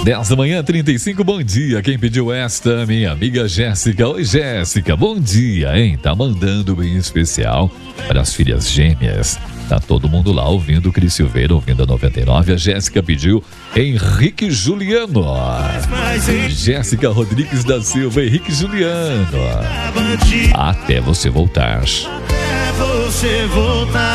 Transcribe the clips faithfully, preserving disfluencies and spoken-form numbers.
dez da manhã, trinta e cinco, bom dia. Quem pediu esta, minha amiga Jéssica. Oi, Jéssica, bom dia, hein? Tá mandando bem especial para as filhas gêmeas. Tá todo mundo lá ouvindo o Cris Silveira, ouvindo a noventa e nove. A Jéssica pediu Henrique Juliano. Jéssica Rodrigues da Silva, Henrique Juliano. Até você voltar. Até você voltar.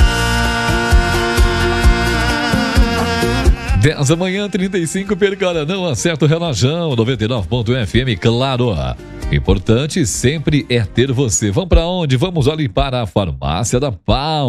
dez da manhã, trinta e cinco, perca hora não, acerta o relógio, noventa e nove ponto F M, claro. Importante sempre é ter você. Vamos para onde? Vamos ali para a farmácia da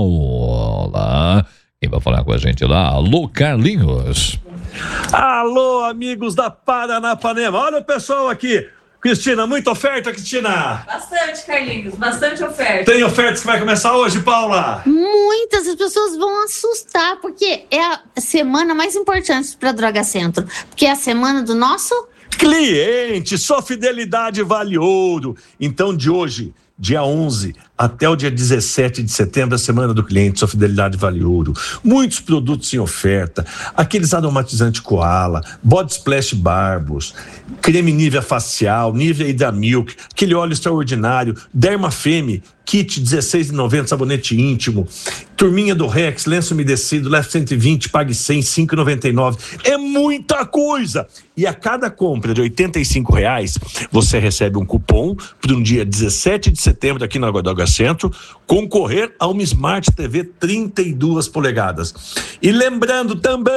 Paula. Quem vai falar com a gente lá? Alô, Carlinhos. Alô, amigos da Paranapanema. Olha o pessoal aqui. Cristina, muita oferta, Cristina? Bastante, Carlinhos, bastante oferta. Tem ofertas que vai começar hoje, Paula? Muitas, as pessoas vão assustar, porque é a semana mais importante para a Droga Centro, porque é a semana do nosso cliente. Sua fidelidade vale ouro. Então, de hoje, dia onze até o dia dezessete de setembro, a semana do cliente, sua fidelidade vale ouro. Muitos produtos em oferta, aqueles aromatizantes Koala, Body Splash Barbos, creme Nivea facial, Nivea Hydra Milk, aquele óleo extraordinário, Derma Femme, kit dezesseis reais e noventa centavos, sabonete íntimo, turminha do Rex, lenço umedecido, leve cento e vinte, pague cem, cinco reais e noventa e nove centavos. É muita coisa! E a cada compra de oitenta e cinco reais, você recebe um cupom para um dia dezessete de setembro aqui na Droga Centro, concorrer a uma Smart T V trinta e duas polegadas. E lembrando também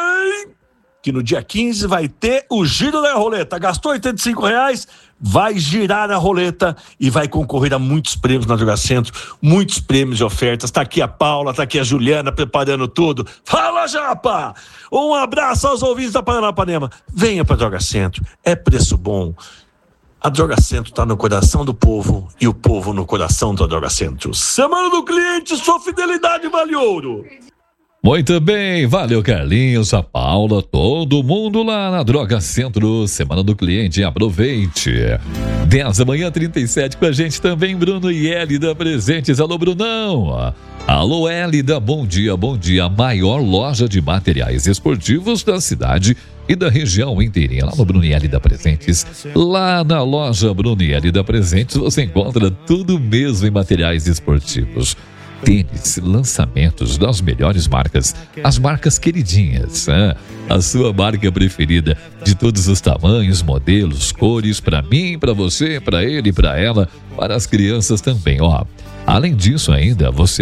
que no dia quinze vai ter o giro da roleta. Gastou oitenta e cinco reais, vai girar a roleta e vai concorrer a muitos prêmios na Droga Centro, muitos prêmios e ofertas. Tá aqui a Paula, tá aqui a Juliana preparando tudo. Fala, Japa! Um abraço aos ouvintes da Paranapanema. Venha pra Droga Centro, é preço bom. A Droga Centro está no coração do povo e o povo no coração da Droga Centro. Semana do cliente, sua fidelidade vale ouro. Muito bem, valeu Carlinhos, a Paula, todo mundo lá na Droga Centro, Semana do Cliente, aproveite. dez da manhã, trinta e sete, com a gente também Bruno e Hélida presentes. Alô, Brunão. Alô, Hélida, bom dia, bom dia. A maior loja de materiais esportivos da cidade e da região inteirinha. Lá no Bruno e Hélida Presentes, lá na loja Bruno e Hélida Presentes, você encontra tudo mesmo em materiais esportivos. Tênis, lançamentos das melhores marcas, as marcas queridinhas, hein? A sua marca preferida, de todos os tamanhos, modelos, cores, para mim, para você, para ele, para ela, para as crianças também, ó. Além disso ainda, você